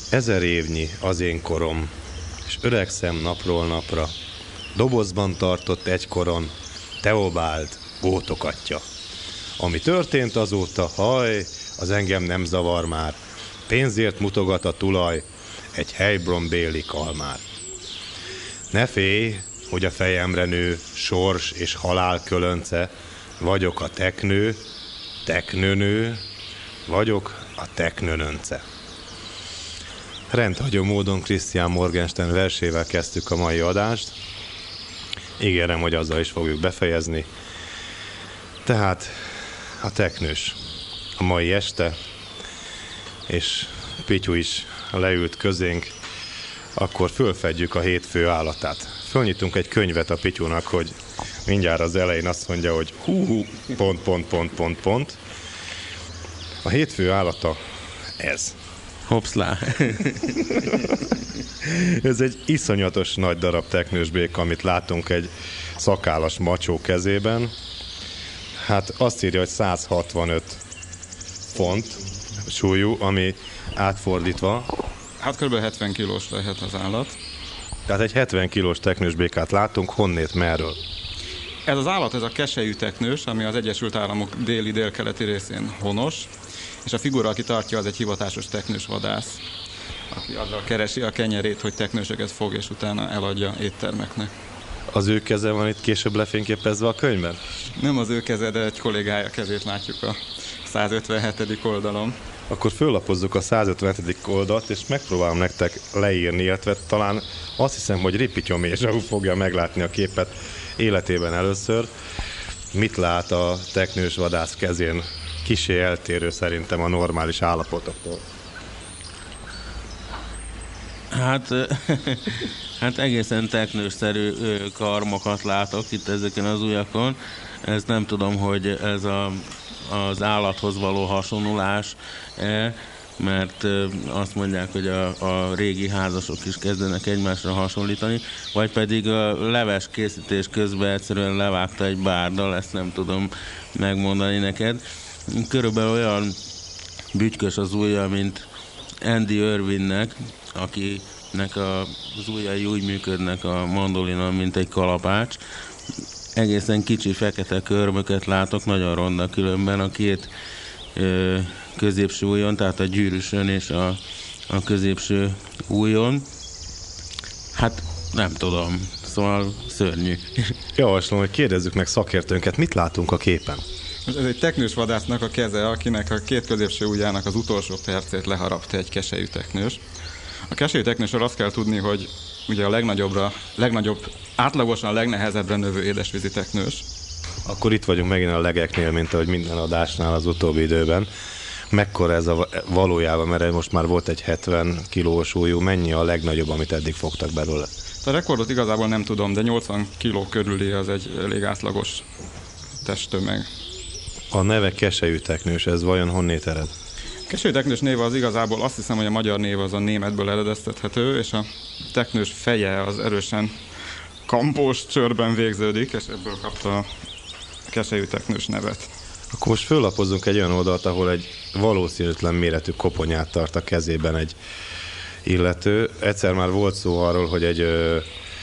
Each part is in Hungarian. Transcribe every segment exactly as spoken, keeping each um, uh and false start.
Ezer évnyi az én korom, és öregszem napról napra. Dobozban tartott egykoron Teobald Gótokatya. Ami történt azóta, haj, az engem nem zavar már. Pénzért mutogat a tulaj egy Heilbronn-béli kalmár. Ne félj, hogy a fejemre nő sors és halál kölönce. Vagyok a teknő, teknőnő, vagyok a teknőnönce. Rendhagyó módon Christian Morgenstern versével kezdtük a mai adást. Ígérem, hogy azzal is fogjuk befejezni. Tehát a teknős a mai este, és Pityu is leült közénk, akkor fölfedjük a hétfő állatát. Fölnyitunk egy könyvet a Pityunak, hogy mindjárt az elején azt mondja, hogy hú, hú, pont, pont, pont, pont, pont. A hétfő állata ez. Hopszlá. Ez egy iszonyatos nagy darab teknősbéka, amit látunk egy szakállas macsó kezében. Hát azt írja, hogy száz hatvanöt font súlyú, ami átfordítva. Hát kb. hetven kilós lehet az állat. Tehát egy hetven kilós teknősbékát látunk, honnét, merről? Ez az állat, ez a keselyű teknős, ami az Egyesült Államok déli-délkeleti részén honos, és a figura, aki tartja, az egy hivatásos teknős vadász, aki azzal keresi a kenyerét, hogy teknősöket fog, és utána eladja éttermeknek. Az ő keze van itt később lefényképezve a könyvben? Nem az ő keze, de egy kollégája kezét látjuk a száz ötvenhetedik oldalon. Akkor föllapozzuk a száz ötvenhetedik oldalt, és megpróbálom nektek leírni, illetve talán azt hiszem, hogy Ripittyó Mézsau fogja meglátni a képet életében először. Mit lát a teknős vadász kezén? Kissé eltérő szerintem a normális állapotoktól. Hát, hát egészen teknősszerű karmokat látok itt ezeken az ujjakon. Ezt nem tudom, hogy ez a, az állathoz való hasonlulás, mert azt mondják, hogy a, a régi házasok is kezdenek egymásra hasonlítani, vagy pedig a leves készítés közben egyszerűen levágta egy bárdal, ezt nem tudom megmondani neked. Körülbelül olyan bütykös az ujja, mint Andy Irwinnek, akinek a, az ujjai úgy működnek a mandolinon, mint egy kalapács. Egészen kicsi fekete körmöket látok, nagyon ronda különben a két ö, középső ujjon, tehát a gyűrűsön és a, a középső ujjon. Hát nem tudom, szóval szörnyű. Javaslom, hogy kérdezzük meg szakértőnket, mit látunk a képen? Ez egy teknős vadásznak a keze, akinek a két középső ujjának az utolsó percét leharapta egy keselyű teknős. A keselyű teknősről azt kell tudni, hogy ugye a legnagyobbra, legnagyobb, átlagosan a legnehezebbre növő édesvízi teknős. Akkor itt vagyunk megint a legeknél, mint ahogy minden adásnál az utóbbi időben. Mekkora ez a valójában, mert most már volt egy hetven kilós súlyú, mennyi a legnagyobb, amit eddig fogtak belőle? A rekordot igazából nem tudom, de nyolcvan kiló körüli az egy elég átlagos testtömeg. A neve keselyű teknős, ez vajon honnét ered? Keselyű teknős néve az igazából azt hiszem, hogy a magyar név az a németből eredeztethető, és a teknős feje az erősen kampós csőrben végződik, és ebből kapta a keselyű teknős nevet. Akkor most föllapozzunk egy olyan oldalt, ahol egy valószínűtlen méretű koponyát tart a kezében egy illető. Egyszer már volt szó arról, hogy egy ö,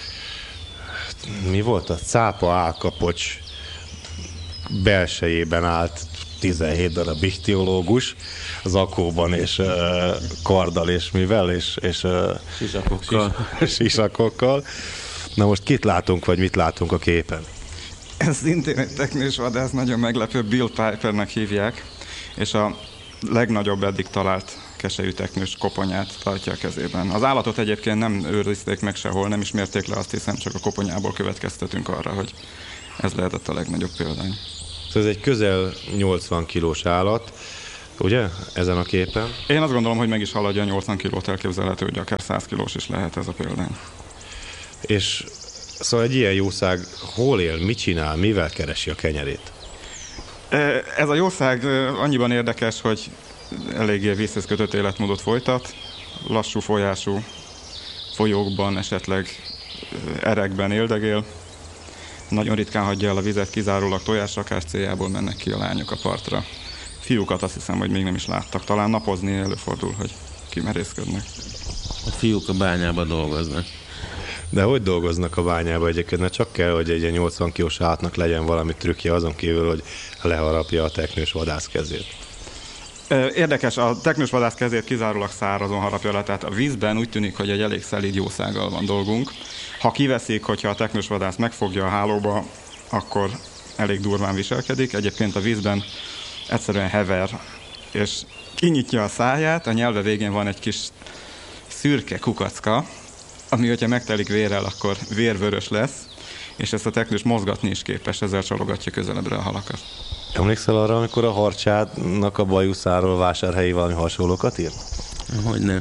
mi volt a cápa állkapocs belsejében állt tizenhét darab ichtiológus zakóban és uh, karddal és mivel, és, és uh, Sisakokkal. sisakokkal. Na most kit látunk, vagy mit látunk a képen? Ez szintén egy teknős vadász, nagyon meglepő, Bill Pipernek hívják, és a legnagyobb eddig talált keselyű teknős koponyát tartja a kezében. Az állatot egyébként nem őrizték meg sehol, nem is mérték le, azt hiszem, csak a koponyából következtetünk arra, hogy ez lehetett a legnagyobb példány. Szóval ez egy közel nyolcvan kilós állat, ugye, ezen a képen? Én azt gondolom, hogy meg is haladja a nyolcvan kilót, elképzelhető, hogy akár száz kilós is lehet ez a példány. És szóval egy ilyen jószág hol él, mit csinál, mivel keresi a kenyerét? Ez a jószág annyiban érdekes, hogy eléggé vízhez kötött életmódot folytat, lassú folyású folyókban, esetleg erekben éldegél. Nagyon ritkán hagyja el a vizet, kizárólag tojásrakás céljából mennek ki a lányok a partra. Fiúkat azt hiszem, hogy még nem is láttak. Talán napozni előfordul, hogy kimerészkednek. A fiúk a bányába dolgoznak. De hogy dolgoznak a bányába egyébként? Mert csak kell, hogy egy ilyen nyolcvan kilós állatnak legyen valami trükkje azon kívül, hogy leharapja a teknős vadász kezét. Érdekes, a teknős vadász kezét kizárólag szárazon harapja le, tehát a vízben úgy tűnik, hogy egy elég szelíd jószággal van dolgunk. Ha kiveszik, hogyha a teknős vadász megfogja a hálóba, akkor elég durván viselkedik. Egyébként a vízben egyszerűen hever, és kinyitja a száját, a nyelve végén van egy kis szürke kukacka, ami, hogyha megtelik vérrel, akkor vérvörös lesz, és ezt a teknős mozgatni is képes, ezzel csalogatja közelebbre a halakat. Emlékszel arra, amikor a harcsádnak a bajuszáról Vásárhelyi valami hasonlókat írt? Hogyne.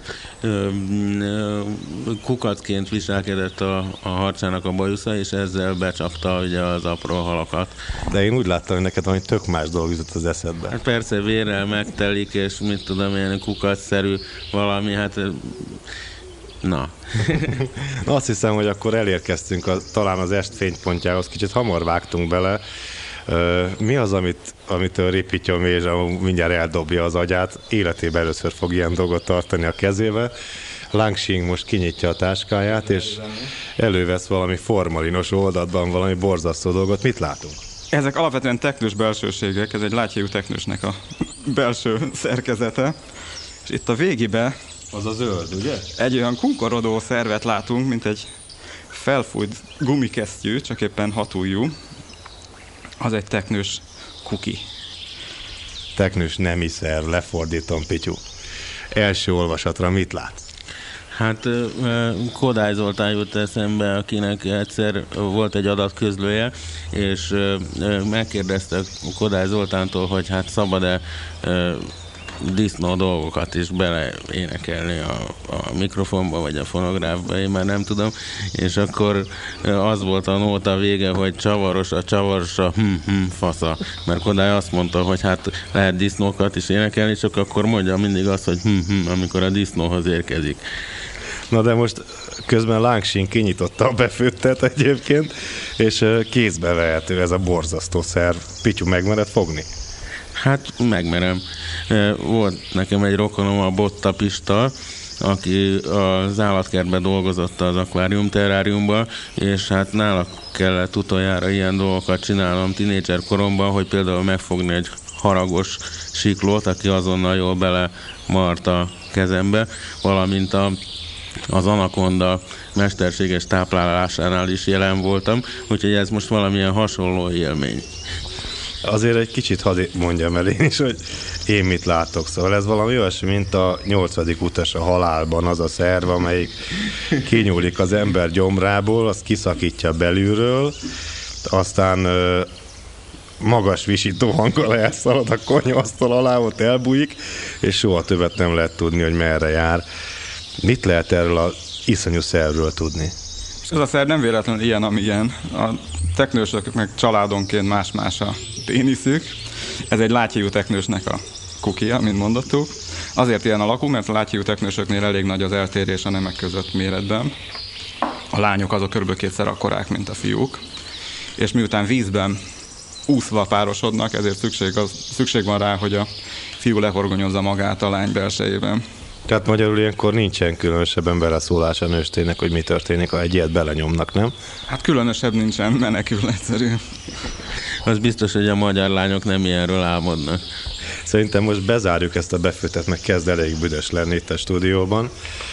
Kukacként viselkedett a, a harcsának a bajusza, és ezzel becsapta ugye az apró halakat. De én úgy láttam, hogy neked valami tök más dolog jutott az eszedbe. Hát persze vérrel megtelik, és mit tudom, ilyen kukacszerű valami, hát na. Azt hiszem, hogy akkor elérkeztünk a, talán az est fénypontjához, kicsit hamar vágtunk bele. Mi az, amit, amitől Ripittyom és mindjárt eldobja az agyát? Életében először fog ilyen dolgot tartani a kezébe. Langsing most kinyitja a táskáját, és elővesz valami formalinos oldatban valami borzasztó dolgot. Mit látunk? Ezek alapvetően teknős belsőségek, ez egy lágyhéjú teknősnek a belső szerkezete. És itt a végibe az a zöld, ugye? Egy olyan kunkorodó szervet látunk, mint egy felfújt gumikesztyű, csak éppen hatujjú. Az egy teknős kuki. Teknős nemi szerv, lefordítom, Pityu. Első olvasatra mit lát? Hát Kodály Zoltán jut eszembe, akinek egyszer volt egy adatközlője, és megkérdezte Kodály Zoltántól, hogy hát szabad-e disznó dolgokat is beleénekelni a, a mikrofonba, vagy a fonográfba, én már nem tudom, és akkor az volt a nóta vége, hogy csavaros a csavaros a hm, hm, fasza, mert Kodály azt mondta, hogy hát lehet disznókat is énekelni, csak akkor mondja mindig azt, hogy hm, hm, amikor a disznóhoz érkezik. Na de most közben Langsing kinyitotta a befőttet egyébként, és kézbe vehető ez a borzasztó szerv. Pityu, megmered fogni? Hát megmerem. Volt nekem egy rokonom, a Botta Pista, aki az állatkertben dolgozott az akvárium terráriumban, és hát nála kellett utoljára ilyen dolgokat csinálnom tínédzser koromban, hogy például megfogni egy haragos siklót, aki azonnal jól bele mart a kezembe, valamint a az anakonda mesterséges táplálásánál is jelen voltam, úgyhogy ez most valamilyen hasonló élmény. Azért egy kicsit hadd mondjam el én is, hogy én mit látok. Szóval ez valami olyasmi, mint a nyolcadik utas a halálban, az a szerv, amelyik kinyúlik az ember gyomrából, azt kiszakítja belülről, aztán magas visító hanggal elszalad a konyhasztal alá, ott elbújik, és soha többet nem lehet tudni, hogy merre jár. Mit lehet erről az iszonyú szervről tudni? És ez a szerv nem véletlenül ilyen, amilyen. A teknősöknek családonként más-más a péniszük. Ez egy lágyhéjú teknősnek a kukia, mint mondottuk. Azért ilyen alakú, mert a lágyhéjú teknősöknél elég nagy az eltérés a nemek között méretben. A lányok azok körülbelül kétszer akkorák, mint a fiúk. És miután vízben úszva párosodnak, ezért szükség, az, szükség van rá, hogy a fiú lehorgonyozza magát a lány belsejében. Tehát magyarul ilyenkor nincsen különösebben beleszólás a nőstének, hogy mi történik, ha egy ilyet belenyomnak, nem? Hát különösebb nincsen, menekül egyszerű. Az biztos, hogy a magyar lányok nem ilyenről álmodnak. Szerintem most bezárjuk ezt a befőtet, meg kezd elég büdös lenni itt a stúdióban.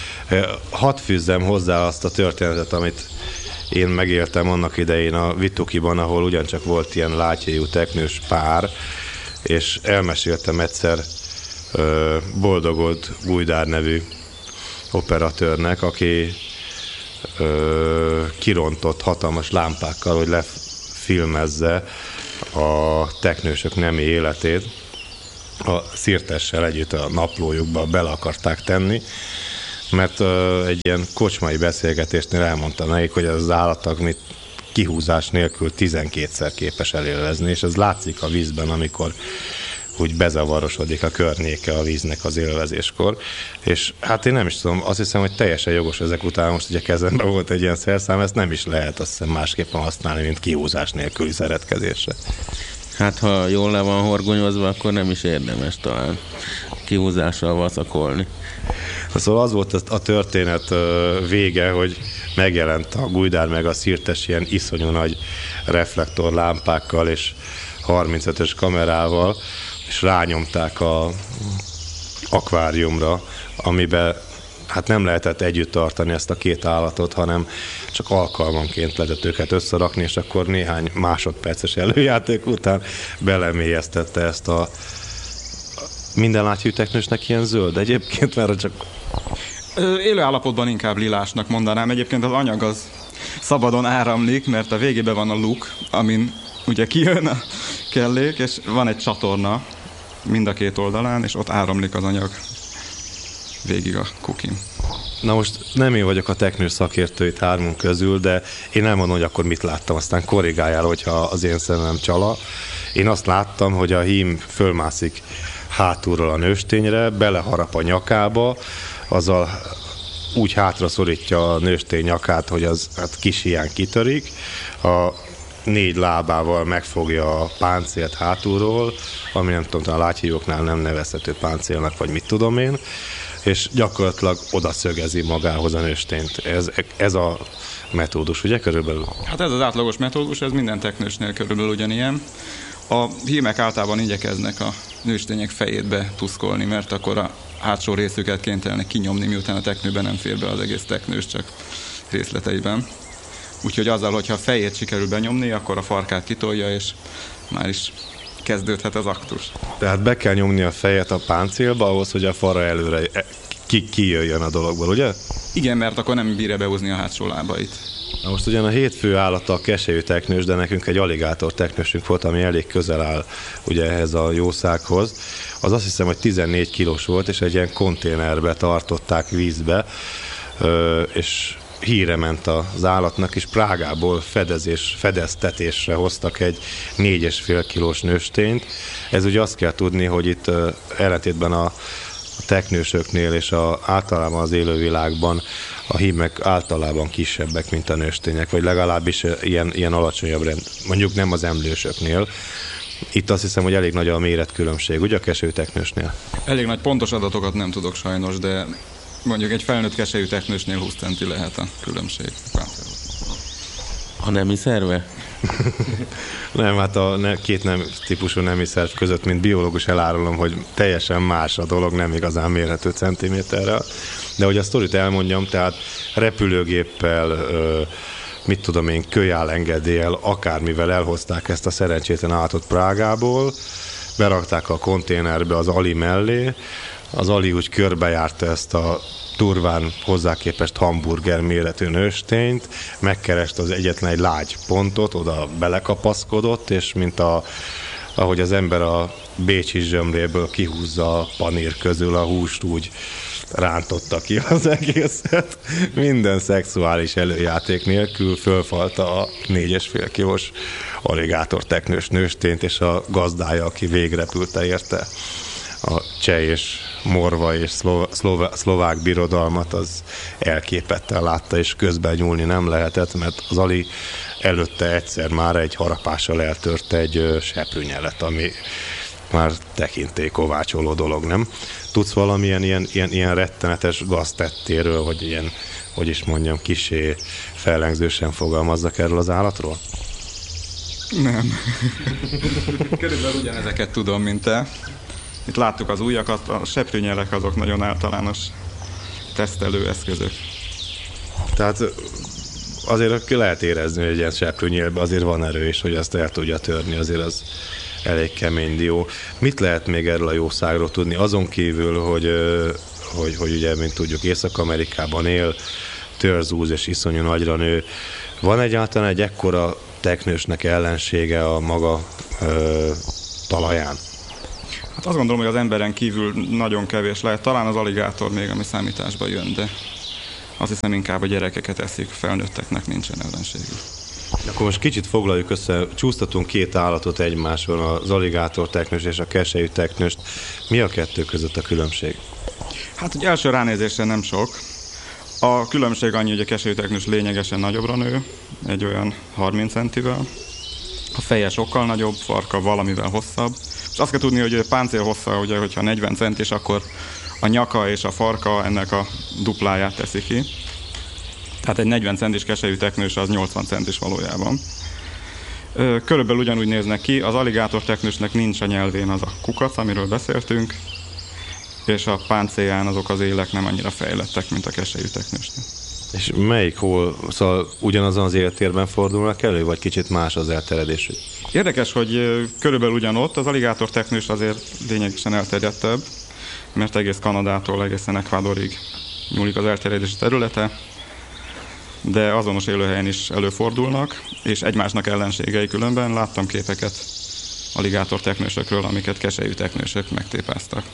Hadd fűzzem hozzá azt a történetet, amit én megéltem annak idején a Vitukiban, ahol ugyancsak volt ilyen lágyhéjú teknős pár, és elmeséltem egyszer Boldogold Gujdár nevű operatőrnek, aki ö, kirontott hatalmas lámpákkal, hogy lefilmezze a teknősök nemi életét. A Szirtessel együtt a naplójukba bele akarták tenni, mert ö, egy ilyen kocsmai beszélgetésnél elmondta nekik, hogy az állatag mit kihúzás nélkül tizenkétszer képes elélvezni, és ez látszik a vízben, amikor úgy bezavarosodik a környéke a víznek az élvezéskor. És hát én nem is tudom, azt hiszem, hogy teljesen jogos ezek után, most ugye kezemben volt egy ilyen szerszám, ezt nem is lehet azt hiszem másképpen használni, mint kihúzás nélküli szeretkezésre. Hát ha jól le van horgonyozva, akkor nem is érdemes talán kihúzással vacakolni. Szóval az volt a történet vége, hogy megjelent a Gujdár meg a Szirtes ilyen iszonyú nagy reflektorlámpákkal és harmincötös kamerával, és rányomták a akváriumra, amiben hát nem lehetett együtt tartani ezt a két állatot, hanem csak alkalmanként lehetett őket összerakni, és akkor néhány másodperces előjáték után belemélyeztette ezt a minden lágyhűteknősnek ilyen zöld egyébként, mert csak... Élő állapotban inkább lilásnak mondanám. Egyébként az anyag az szabadon áramlik, mert a végében van a luk, amin ugye kijön a kellék, és van egy csatorna mind a két oldalán, és ott áramlik az anyag végig a kukin. Na most nem én vagyok a teknős szakértő itt hármunk közül, de én nem mondom, hogy akkor mit láttam, aztán korrigáljál, hogyha az én szemem csala. Én azt láttam, hogy a hím fölmászik hátulról a nőstényre, beleharap a nyakába, azzal úgy hátra szorítja a nőstény nyakát, hogy az hát kis hiány kitörik, a négy lábával megfogja a páncélt hátulról, ami nem tudom, a lágyhívóknál nem nevezhető páncélnak, vagy mit tudom én, és gyakorlatilag oda szögezi magához a nőstényt. Ez, ez a metódus, ugye körülbelül? Hát ez az átlagos metódus, ez minden teknősnél körülbelül ugyanilyen. A hímek általában igyekeznek a nőstények fejébe tuszkolni, mert akkor a hátsó részüket kénytelenek kinyomni, miután a teknőben nem fér be az egész teknős, csak részleteiben. Úgyhogy azzal, hogyha a fejét sikerül benyomni, akkor a farkát kitolja, és már is kezdődhet az aktus. Tehát be kell nyomni a fejet a páncélba ahhoz, hogy a farra előre ki, kijöjjön a dologból, ugye? Igen, mert akkor nem bírja behúzni a hátsó lábait. Na most ugyan a hétfő állata a keselyű teknős, de nekünk egy aligátor teknősünk volt, ami elég közel áll ugye ehhez a jószághoz. Az azt hiszem, hogy tizennégy kilós volt, és egy ilyen konténerbe tartották vízbe, és híre ment az állatnak, és Prágából fedezés, fedeztetésre hoztak egy négy és fél kilós nőstényt. Ez ugye azt kell tudni, hogy itt ellentétben a teknősöknél és a, általában az élővilágban a hímek általában kisebbek, mint a nőstények, vagy legalábbis ilyen, ilyen alacsonyabb rend, mondjuk nem az emlősöknél. Itt azt hiszem, hogy elég nagy a méretkülönbség, ugye a keselyű teknősnél? Elég nagy pontos adatokat nem tudok sajnos, de mondjuk egy felnőtt keselyű teknősnél húsz centi lehet a különbség. A nemi szerve? Nem, hát a két nem típusú nemi szerv között, mint biológus elárulom, hogy teljesen más a dolog, nem igazán mérhető centiméterrel. De hogy a sztorit elmondjam, tehát repülőgéppel, mit tudom én, kölyálengedéllyel, akármivel elhozták ezt a szerencsétlen állatot Prágából, berakták a konténerbe az Ali mellé, az Ali úgy körbejárta ezt a durván hozzá képest hamburger méretű nőstényt, megkereste az egyetlen egy lágy pontot, oda belekapaszkodott, és mint a, ahogy az ember a bécsi zsömléből kihúzza a panír közül a húst, úgy rántotta ki az egészet. Minden szexuális előjáték nélkül fölfalta a négyes fél kilós aligátor teknős nőstényt, és a gazdája, aki végrepülte érte a cseh és morva és szlová, szlovák birodalmat, az elképettel látta, és közben nyúlni nem lehetett, mert az Ali előtte egyszer már egy harapással eltörte egy seprűnyelet, ami már tekintéllykovácsoló dolog, nem? Tudsz valamilyen ilyen, ilyen, ilyen rettenetes gaztettéről, hogy ilyen, hogy is mondjam, kissé fellengzősen fogalmazzak erről az állatról? Nem. Körülbelül ugyanezeket tudom, mint te. Itt láttuk az ujjakat, a seprűnyelek azok nagyon általános tesztelő eszközök. Tehát azért lehet érezni, hogy egy ilyen seprűnyelben azért van erő is, hogy azt el tudja törni, azért az elég kemény dió. Mit lehet még erről a jószágról tudni? Azon kívül, hogy, hogy, hogy ugye, mint tudjuk, Észak-Amerikában él, törzúz és iszonyú nagyra nő. Van egyáltalán egy ekkora teknősnek ellensége a maga ö, talaján? Hát azt gondolom, hogy az emberen kívül nagyon kevés lehet. Talán az aligátor még, ami számításba jön, de azt hiszem inkább a gyerekeket eszik, felnőtteknek nincsen ellenségük. Akkor most kicsit foglaljuk össze, csúsztatunk két állatot egymáson, az aligátor teknős és a keselyű teknőst. Mi a kettő között a különbség? Hát, hogy első ránézésre nem sok. A különbség annyi, hogy a keselyű teknős lényegesen nagyobbra nő, egy olyan harminc centivel, A feje sokkal nagyobb, farka valamivel hosszabb. És azt kell tudni, hogy a páncél hossza, ugye, hogyha negyven centis, akkor a nyaka és a farka ennek a dupláját teszi ki. Tehát egy negyven centis keselyű teknős az nyolcvan centis valójában. Körülbelül ugyanúgy néznek ki, az aligátor teknősnek nincs a nyelvén az a kukac, amiről beszéltünk, és a páncélján azok az élek nem annyira fejlettek, mint a keselyű teknősnek. És melyik hol, szóval ugyanazon az élettérben fordulnak elő, vagy kicsit más az elterjedésük? Érdekes, hogy körülbelül ugyanott, az aligátor teknős azért lényegesen elterjedtebb, mert egész Kanadától egészen Ecuadorig nyúlik az elterjedési területe, de azonos élőhelyen is előfordulnak, és egymásnak ellenségei különben. Láttam képeket aligátor teknősökről, amiket keselyű teknősök megtépáztak.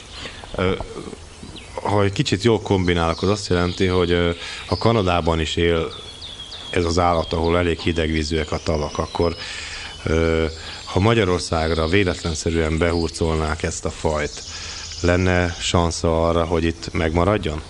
Ha egy kicsit jól kombinálok, az azt jelenti, hogy ha Kanadában is él ez az állat, ahol elég hidegvízűek a tavak, akkor ha Magyarországra véletlenszerűen behurcolnák ezt a fajt, lenne sansza arra, hogy itt megmaradjon?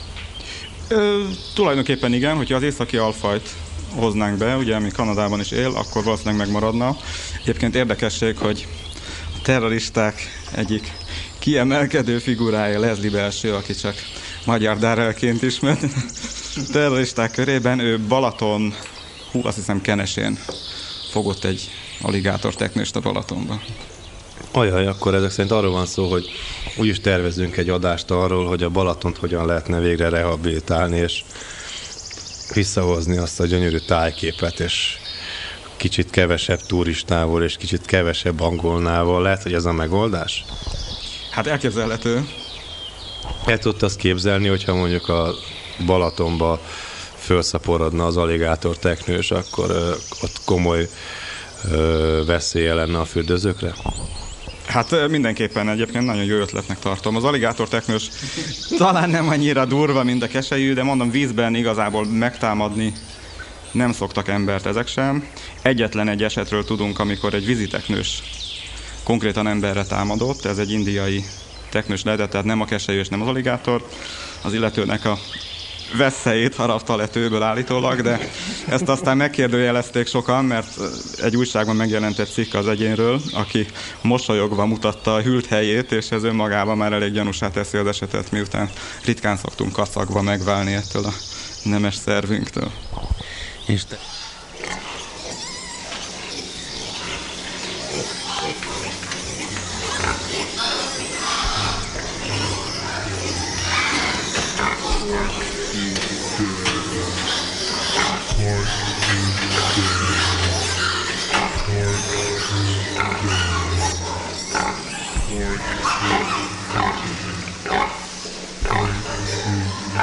Ö, tulajdonképpen igen, hogyha az északi alfajt hoznánk be, ugye ami Kanadában is él, akkor valószínűleg megmaradna. Egyébként érdekesség, hogy a terroristák egyik kiemelkedő figurája Leslie Belső, aki csak magyar Darrellként ismert. Terroristák körében ő Balaton, hú, azt hiszem Kenesén fogott egy aligátor teknőst a Balatonba. Ajaj, akkor ezek szerint arról van szó, hogy úgyis tervezünk egy adást arról, hogy a Balatont hogyan lehetne végre rehabilitálni, és visszahozni azt a gyönyörű tájképet, és kicsit kevesebb turistával, és kicsit kevesebb angolnával. Lehet, hogy ez a megoldás? Hát elképzelhető. El tudta azt képzelni, hogyha mondjuk a Balatonba felszaporodna az aligátor teknős, akkor ö, ott komoly ö, veszélye lenne a fürdőzőkre? Hát mindenképpen egyébként nagyon jó ötletnek tartom. Az aligátor teknős talán nem annyira durva, mint a keselyű, de mondom, vízben igazából megtámadni nem szoktak embert ezek sem. Egyetlen egy esetről tudunk, amikor egy víziteknős konkrétan emberre támadott, ez egy indiai teknős lehetett, tehát nem a keselyű és nem az aligátor. Az illetőnek a veszélyét harapta le tőből állítólag, de ezt aztán megkérdőjelezték sokan, mert egy újságban megjelent egy cikk az egyénről, aki mosolyogva mutatta a hűlt helyét, és ez önmagában már elég gyanúsá teszi az esetet, miután ritkán szoktunk kacagva megválni ettől a nemes szervünktől. És te...